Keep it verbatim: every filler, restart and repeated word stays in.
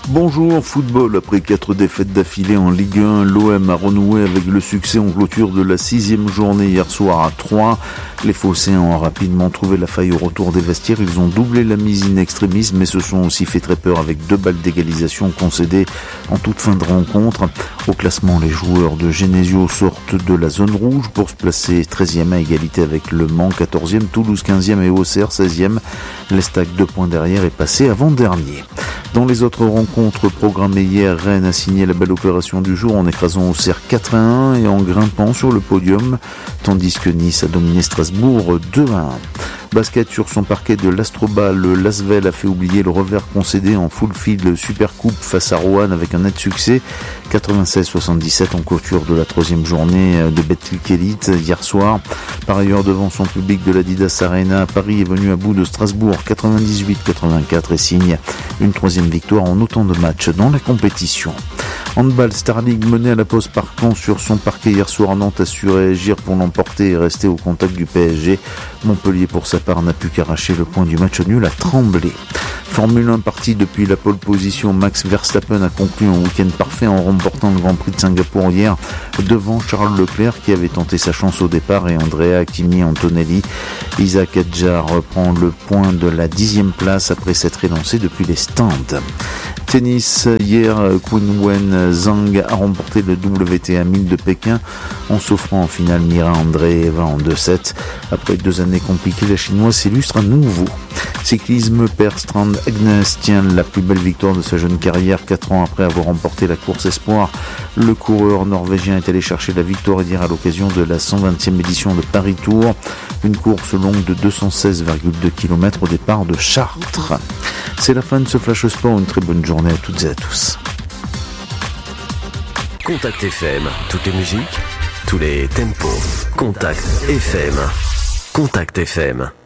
Bonjour, football. Après quatre défaites d'affilée en Ligue un, l'O M a renoué avec le succès en clôture de la sixième journée hier soir à Troyes. Les Phocéens ont rapidement trouvé la faille au retour des vestiaires. Ils ont doublé la mise in extremis, mais se sont aussi fait très peur avec deux balles d'égalisation concédées en toute fin de rencontre. Au classement, les joueurs de Genesio sortent de la zone rouge pour se placer treizième à égalité avec Le Mans, quatorzième, Toulouse quinzième et Auxerre seizième. L'Estac, deux points derrière, est passé avant-dernier. Dans les autres rencontres programmées hier, Rennes a signé la belle opération du jour en écrasant Auxerre quatre à un et en grimpant sur le podium, tandis que Nice a dominé Strasbourg deux à un. Basket sur son parquet de l'Astrobal, le Lasvel a fait oublier le revers concédé en full field Supercoupe face à Roanne avec un net succès, quatre-vingt-seize soixante-dix-sept en clôture de la troisième journée de Betclic Elite hier soir. Par ailleurs, devant son public de l'Adidas Arena, Paris est venu à bout de Strasbourg quatre-vingt-dix-huit quatre-vingt-quatre et signe une troisième victoire en autant de matchs dans la compétition. Handball, Star League mené à la pause par Caen sur son parquet hier soir. Nantes a su réagir pour l'emporter et rester au contact du P S G. Montpellier, pour sa part, n'a pu qu'arracher le point du match nul à Tremblay. Formule un partie depuis la pole position, Max Verstappen a conclu un week-end parfait en remportant le Grand Prix de Singapour hier devant Charles Leclerc qui avait tenté sa chance au départ et Andrea Kimi Antonelli. Isaac Adjar reprend le point de la dixième place après s'être élancé depuis les stands. Tennis, hier, Qin Wen Zhang a remporté le W T A mille de Pékin en s'offrant en finale Mira Andreeva en deux sept. Après deux années compliquées, la chinoise s'illustre à nouveau. Cyclisme, Per Strand Agnes tient la plus belle victoire de sa jeune carrière, quatre ans après avoir remporté la course Espoir. Le coureur norvégien est allé chercher la victoire hier à l'occasion de la cent vingtième édition de Paris Tour, une course longue de deux cent seize virgule deux kilomètres au départ de Chartres. C'est la fin de ce Flash Sport, une très bonne journée à toutes et à tous. Contact F M, toutes les musiques, tous les tempos. Contact F M. Contact F M.